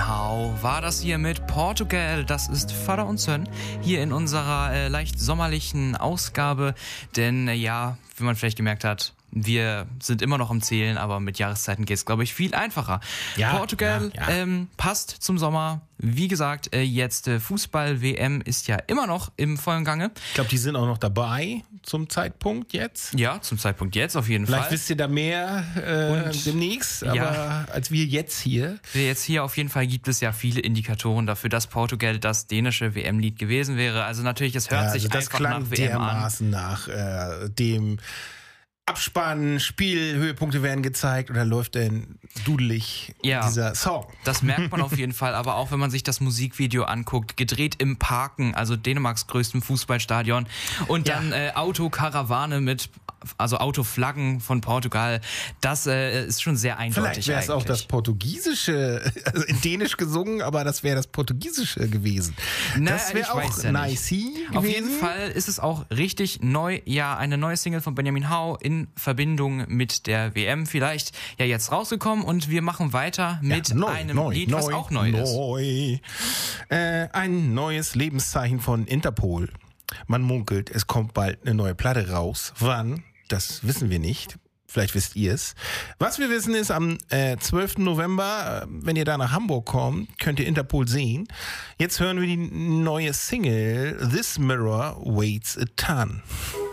Genau, war das hier mit Portugal. Das ist Vater und Sohn hier in unserer leicht sommerlichen Ausgabe. Denn ja, wie man vielleicht gemerkt hat, wir sind immer noch am Zählen, aber mit Jahreszeiten geht es, glaube ich, viel einfacher. Ja, Portugal passt zum Sommer. Wie gesagt, jetzt Fußball-WM ist ja immer noch im vollen Gange. Ich glaube, die sind auch noch dabei zum Zeitpunkt jetzt. Ja, zum Zeitpunkt jetzt auf jeden Fall. Vielleicht wisst ihr da mehr demnächst, aber als wir jetzt hier. Auf jeden Fall gibt es ja viele Indikatoren dafür, dass Portugal das dänische WM-Lied gewesen wäre. Also natürlich, es hört sich einfach nach WM an. Dermaßen nach dem Abspann, Spielhöhepunkte werden gezeigt oder läuft denn dudelig dieser Song? Das merkt man auf jeden Fall, aber auch wenn man sich das Musikvideo anguckt, gedreht im Parken, also Dänemarks größtem Fußballstadion und dann Autokarawane mit Autoflaggen von Portugal, das ist schon sehr eindeutig. Vielleicht wäre es auch das Portugiesische, also in Dänisch gesungen, aber das wäre das Portugiesische gewesen. Das wäre auch nice gewesen. Auf jeden Fall ist es auch richtig neu, eine neue Single von Benjamin Hau in Verbindung mit der WM vielleicht jetzt rausgekommen und wir machen weiter mit einem Lied, was auch neu ist. Ein neues Lebenszeichen von Interpol. Man munkelt, es kommt bald eine neue Platte raus. Wann? Das wissen wir nicht. Vielleicht wisst ihr es. Was wir wissen ist, am 12. November, wenn ihr da nach Hamburg kommt, könnt ihr Interpol sehen. Jetzt hören wir die neue Single This Mirror Weighs a Ton.